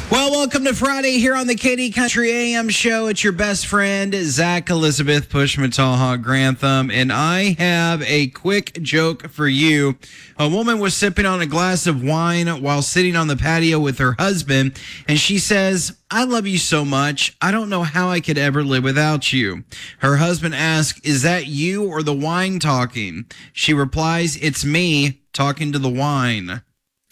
Well, welcome to Friday here on the Katy Country AM show. It's your best friend, Zach Elizabeth Pushmataha Grantham, and I have a quick joke for you. A woman was sipping on a glass of wine while sitting on the patio with her husband, and she says, "I love you so much. I don't know how I could ever live without you." Her husband asks, "Is that you or the wine talking?" She replies, "It's me talking to the wine."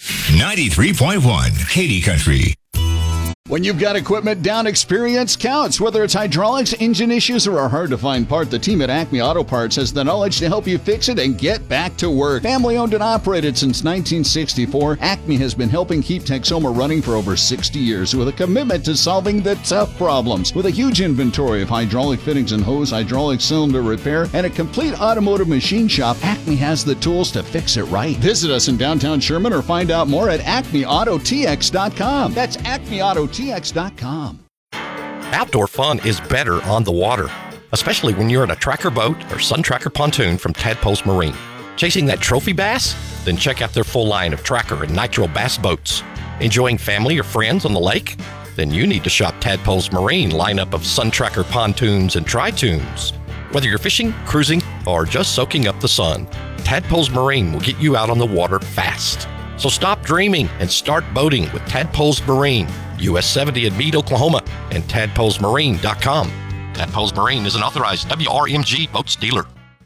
93.1 Katy Country. When you've got equipment down, experience counts. Whether it's hydraulics, engine issues, or a hard-to-find part, the team at Acme Auto Parts has the knowledge to help you fix it and get back to work. Family-owned and operated since 1964, Acme has been helping keep Texoma running for over 60 years with a commitment to solving the tough problems. With a huge inventory of hydraulic fittings and hose, hydraulic cylinder repair, and a complete automotive machine shop, Acme has the tools to fix it right. Visit us in downtown Sherman or find out more at acmeautotx.com. That's acmeautotx.com. Outdoor fun is better on the water, especially when you're in a tracker boat or Sun Tracker pontoon from Tadpoles Marine. Chasing that trophy bass? Then check out their full line of tracker and nitro bass boats. Enjoying family or friends on the lake? Then you need to shop Tadpoles Marine lineup of Sun Tracker pontoons and tri-toons. Whether you're fishing, cruising, or just soaking up the sun, Tadpoles Marine will get you out on the water fast. So stop dreaming and start boating with Tadpoles Marine, US 70 in Meade, Oklahoma, and tadpolesmarine.com. Tadpoles Marine is an authorized WRMG boats dealer.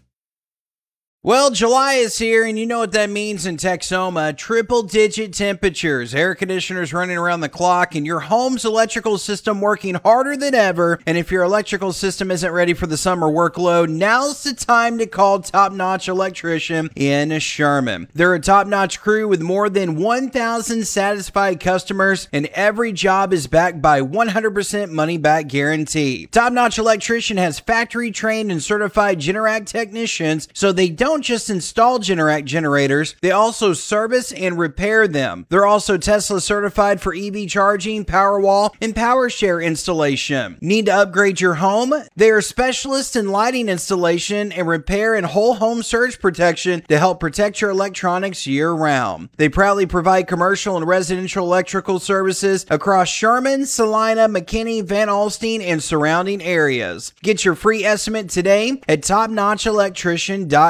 Well, July is here, and you know what that means in Texoma. Triple-digit temperatures, air conditioners running around the clock, and your home's electrical system working harder than ever. And if your electrical system isn't ready for the summer workload, now's the time to call Top Notch Electrician in Sherman. They're a top-notch crew with more than 1,000 satisfied customers, and every job is backed by 100% money-back guarantee. Top Notch Electrician has factory-trained and certified Generac technicians, so they don't just install Generac generators, they also service and repair them. They're also Tesla certified for EV charging, Powerwall, and PowerShare installation. Need to upgrade your home? They are specialists in lighting installation and repair and whole home surge protection to help protect your electronics year-round. They proudly provide commercial and residential electrical services across Sherman, Salina, McKinney, Van Alstyne, and surrounding areas. Get your free estimate today at topnotchelectrician.com.